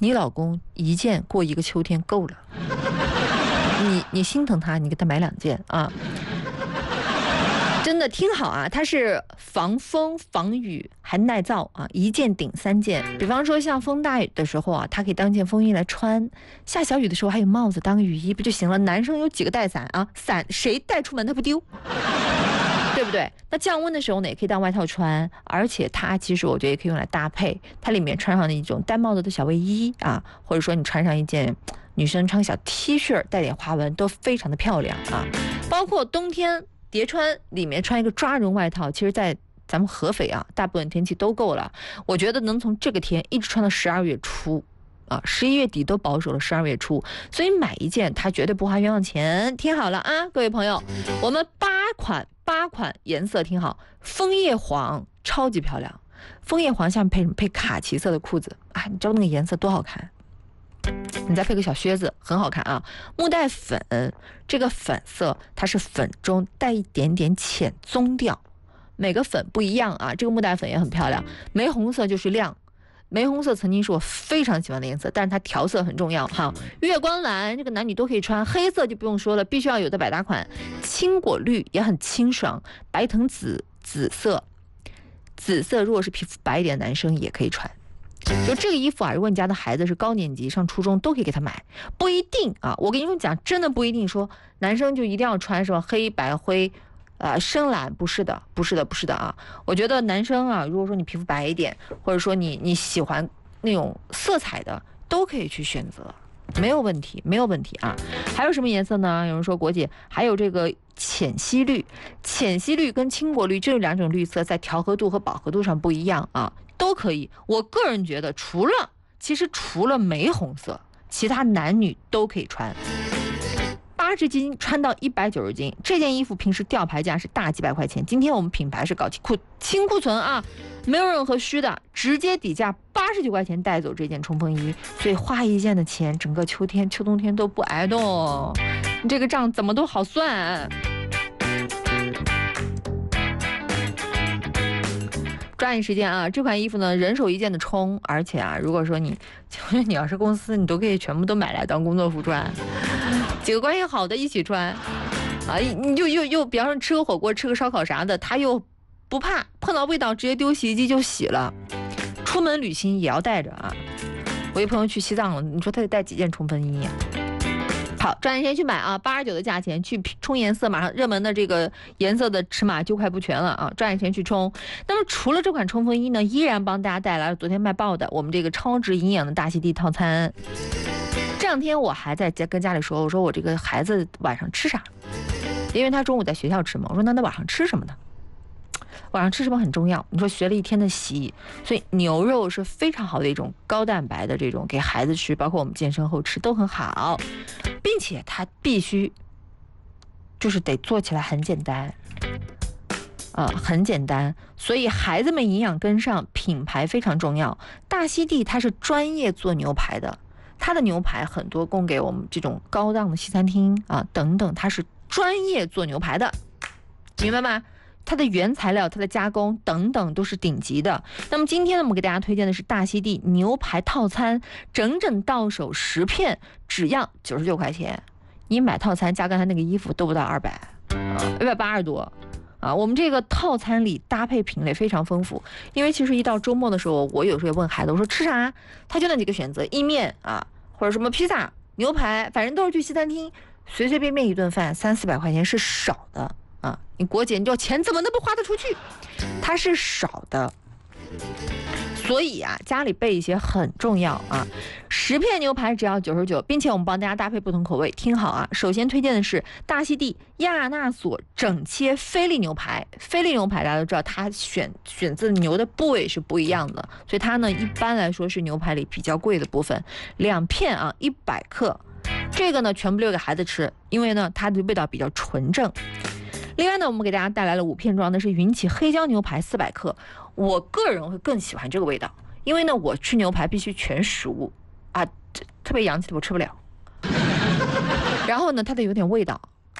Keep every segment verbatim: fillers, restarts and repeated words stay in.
你老公一件过一个秋天够了，你你心疼他，你给他买两件啊。真的听好啊，它是防风防雨还耐造啊，一件顶三件。比方说像风大雨的时候啊，它可以当件风衣来穿；下小雨的时候还有帽子当个雨衣不就行了？男生有几个带伞啊？伞谁带出门他不丢，对不对？那降温的时候呢，也可以当外套穿，而且它其实我觉得也可以用来搭配，它里面穿上的一种戴帽子的小卫衣啊，或者说你穿上一件女生穿小 T 恤带点花纹都非常的漂亮啊。包括冬天叠穿里面穿一个抓绒外套，其实在咱们合肥啊，大部分天气都够了。我觉得能从这个天一直穿到十二月初啊，十一月底都保守了十二月初，所以买一件它绝对不花冤枉钱。听好了啊，各位朋友，我们八款八款颜色听好，枫叶黄超级漂亮，枫叶黄下面配什么？配卡其色的裤子啊，你知道那个颜色多好看？你再配个小靴子，很好看啊。木带粉，这个粉色它是粉中带一点点浅棕调，每个粉不一样啊。这个木带粉也很漂亮，玫红色就是亮，玫红色曾经是我非常喜欢的颜色，但是它调色很重要哈。月光蓝这个男女都可以穿，黑色就不用说了，必须要有的百搭款。青果绿也很清爽，白藤紫紫色，紫色如果是皮肤白一点的男生也可以穿。就这个衣服啊，如果你家的孩子是高年级上初中，都可以给他买，不一定啊。我跟你说讲，真的不一定说男生就一定要穿什么黑白灰，呃，深蓝，不是的，不是的，不是的啊。我觉得男生啊，如果说你皮肤白一点，或者说你你喜欢那种色彩的，都可以去选择，没有问题，没有问题啊。还有什么颜色呢？有人说国姐还有这个浅溪绿，浅溪绿跟青果绿这两种绿色在调和度和饱和度上不一样啊。都可以，我个人觉得除了其实除了玫红色，其他男女都可以穿。八十斤穿到一百九十斤，这件衣服平时吊牌价是大几百块钱，今天我们品牌是搞清库清库存啊，没有任何虚的，直接底价八十九块钱带走这件冲锋衣，所以花一件的钱，整个秋天秋冬天都不挨冻，你这个账怎么都好算。抓紧时间啊！这款衣服呢，人手一件的冲，而且啊，如果说你，你要是公司，你都可以全部都买来当工作服穿，几个关系好的一起穿，啊，你就又又，比方说吃个火锅、吃个烧烤啥的，他又不怕碰到味道直接丢洗衣机就洗了。出门旅行也要带着啊！我一朋友去西藏了，你说他得带几件冲锋衣啊？好，抓紧时间去买啊！八十九的价钱去冲颜色，马上热门的这个颜色的尺码就快不全了啊！抓紧时间去冲。那么除了这款冲锋衣呢，依然帮大家带来了昨天卖爆的我们这个超值营养的大溪地套餐。这两天我还在家跟家里说，我说我这个孩子晚上吃啥？因为他中午在学校吃嘛，我说那他晚上吃什么呢？晚上吃什么很重要，你说学了一天的习，所以牛肉是非常好的一种高蛋白的这种给孩子吃，包括我们健身后吃都很好，并且它必须就是得做起来很简单啊、呃，很简单，所以孩子们营养跟上，品牌非常重要。大溪地它是专业做牛排的，它的牛排很多供给我们这种高档的西餐厅啊等等，它是专业做牛排的，明白吗？它的原材料、它的加工等等都是顶级的。那么今天呢，我们给大家推荐的是大溪地牛排套餐，整整到手十片，只要九十九块钱。你买套餐加刚才那个衣服都不到二百啊，一百八十多啊。我们这个套餐里搭配品类非常丰富，因为其实一到周末的时候，我有时候也问孩子，我说吃啥？他就那几个选择，意面啊，或者什么披萨、牛排，反正都是去西餐厅，随随便便一顿饭三四百块钱是少的。啊，你国姐，你知道钱怎么能不花得出去？它是少的，所以啊，家里备一些很重要啊。十片牛排只要九十九，并且我们帮大家搭配不同口味，听好啊。首先推荐的是大溪地亚纳索整切菲力牛排，菲力牛排大家都知道，它选选自牛的部位是不一样的，所以它呢一般来说是牛排里比较贵的部分，两片啊，一百克。这个呢全部留给孩子吃，因为呢它的味道比较纯正。另外呢，我们给大家带来了五片装的是云起黑椒牛排四百克，我个人会更喜欢这个味道，因为呢我吃牛排必须全熟啊，特别洋气的我吃不了。然后呢它得有点味道，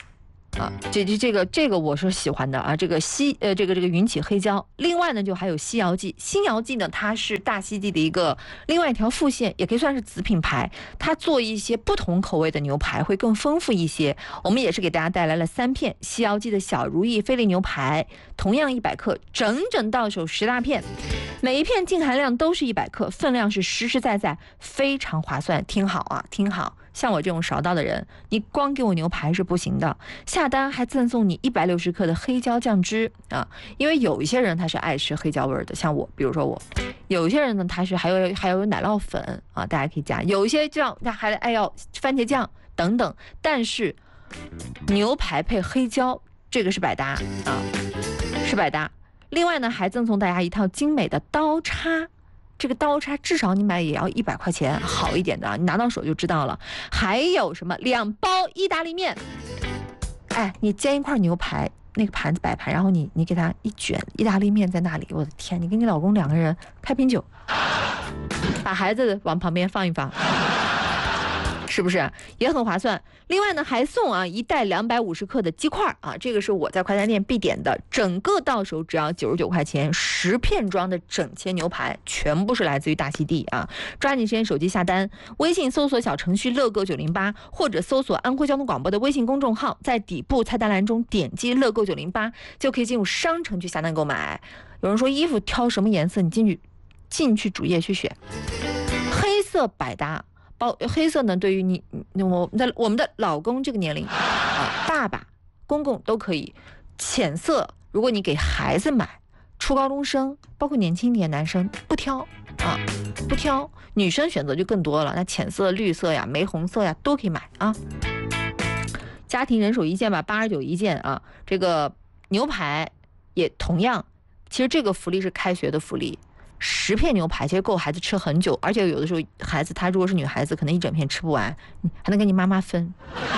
啊，这这这个这个我是喜欢的啊，这个西呃这个这个云起黑椒。另外呢，就还有西瑶记，新瑶记呢，它是大溪地的一个另外一条副线，也可以算是子品牌。它做一些不同口味的牛排会更丰富一些。我们也是给大家带来了三片西瑶记的小如意菲力牛排，同样一百克，整整到手十大片，每一片净含量都是一百克，分量是实实在在，非常划算。听好啊，听好。像我这种少到的人，你光给我牛排是不行的，下单还赠送你一百六十克的黑椒酱汁啊！因为有一些人他是爱吃黑椒味的，像我，比如说我；有一些人呢，他是还有还有奶酪粉啊，大家可以加；有一些这样，他还爱要番茄酱等等。但是牛排配黑椒，这个是百搭啊，是百搭。另外呢，还赠送大家一套精美的刀叉。这个刀叉至少你买也要一百块钱，好一点的，你拿到手就知道了。还有什么两包意大利面，哎，你煎一块牛排，那个盘子摆盘，然后你你给它一卷，意大利面在那里，我的天，你跟你老公两个人开瓶酒，把孩子往旁边放一放。是不是也很划算？另外呢，还送啊一袋两百五十克的鸡块啊，这个是我在快餐店必点的，整个到手只要九十九块钱，十片装的整切牛排，全部是来自于大溪地啊！抓紧时间手机下单，微信搜索小程序乐购九零八，或者搜索安徽交通广播的微信公众号，在底部菜单栏中点击乐购九零八，就可以进入商城去下单购买。有人说衣服挑什么颜色，你进去进去主页去选，黑色百搭。包黑色呢，对于你我们的我们的老公这个年龄啊，爸爸、公公都可以。浅色，如果你给孩子买，初高中生，包括年轻点男生不挑啊，不挑。女生选择就更多了，那浅色、绿色呀、玫红色呀都可以买啊。家庭人手一件吧，八十九一件啊。这个牛排也同样，其实这个福利是开学的福利。十片牛排其实够孩子吃很久，而且有的时候孩子他如果是女孩子，可能一整片吃不完，还能跟你妈妈分。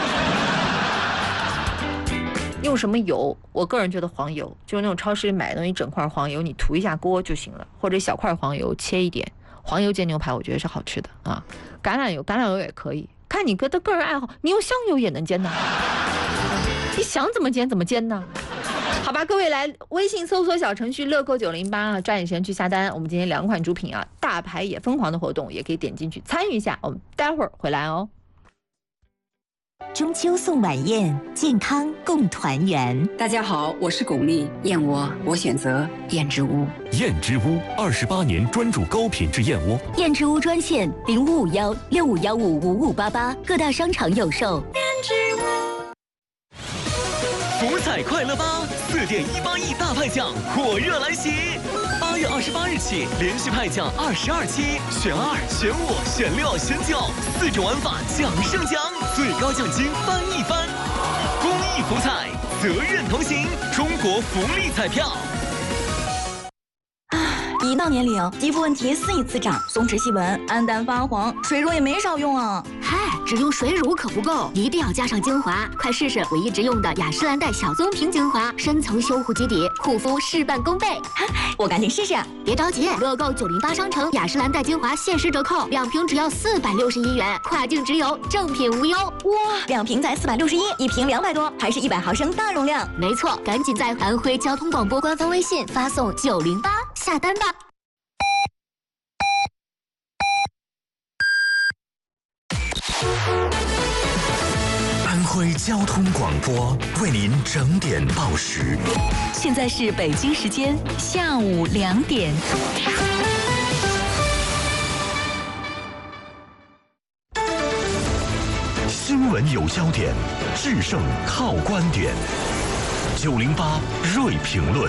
用什么油？我个人觉得黄油，就是那种超市里买的东西，整块黄油你涂一下锅就行了，或者小块黄油切一点，黄油煎牛排我觉得是好吃的啊。橄榄油，橄榄油也可以，看你个的个人爱好，你用香油也能煎的，你想怎么煎怎么煎呢？好吧，各位来微信搜索小程序乐购九零八啊，抓紧时间去下单。我们今天两款主品啊，大牌也疯狂的活动，也可以点进去参与一下。我们待会儿回来哦。 中秋送晚宴，健康共团圆。 大家好，我是巩俐，燕窝我选择燕之屋。 燕之屋二十八年专注高品质燕窝。 燕之屋专线零五五幺六五幺五五五八八，各大商场有售。燕之屋。 福彩快乐吧，四点一八亿大派奖火热来袭！八月二十八日起，连续派奖二十二期，选二、选五、选六、选九，四种玩法奖胜奖，最高奖金翻一番。公益福彩，责任同行，中国福利彩票。 一到年龄，肌肤问题肆意滋长，松弛细纹、暗淡发黄，水乳也没少用啊。 嗨，只用水乳可不够，一定要加上精华。快试试我一直用的雅诗兰黛小棕瓶精华，深层修护基底，护肤事半功倍。 我赶紧试试。 别着急，乐购九零八商城雅诗兰黛精华限时折扣，两瓶只要四百六十一元，跨境直邮，正品无忧。 哇，两瓶才四百六十一，一瓶两百多，还是一百毫升大容量。 没错，赶紧在安徽交通广播官方微信发送九零八下单吧。 安徽交通广播为您整点报时。 现在是北京时间下午两点。 新闻有焦点，制胜靠观点。九零八锐评论。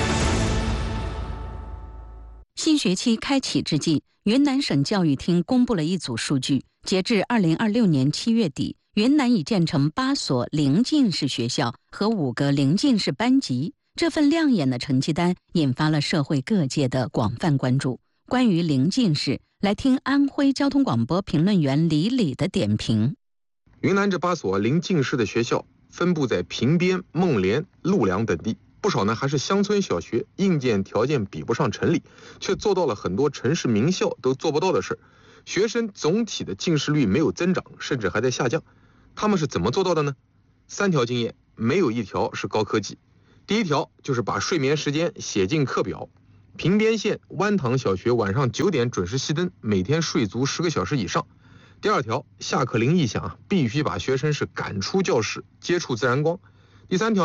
新学期开启之际，云南省教育厅公布了一组数据，截至二零二六年七月底，云南已建成八所零进式学校和五个零进式班级。这份亮眼的成绩单引发了社会各界的广泛关注。关于零进式，来听安徽交通广播评论员李李的点评。 云南这八所零进式的学校分布在平边、孟连、陆良等地，不少呢还是乡村小学，硬件条件比不上城里，却做到了很多城市名校都做不到的事。学生总体的进士率没有增长，甚至还在下降。他们是怎么做到的呢？ 三条经验没有一条是高科技。第一条就是把睡眠时间写进课表，平边县湾塘小学晚上九点准时熄灯，每天睡足十个小时以上。第二条，下课铃一响，必须把学生是赶出教室，接触自然光。第三条